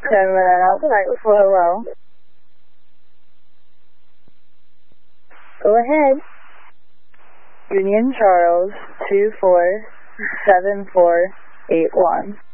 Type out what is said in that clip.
10 running out tonight with Hello. Go ahead. Union Charles 247481.